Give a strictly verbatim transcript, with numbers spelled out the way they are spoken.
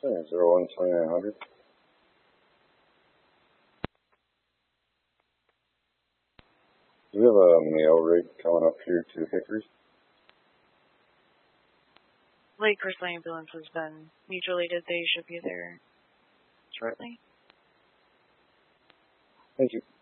Okay, zero one twenty-nine hundred. Do we have a mail rig coming up here to Hickory? Lake Crystal Ambulance has been mutually aided. They should be there shortly. Thank you.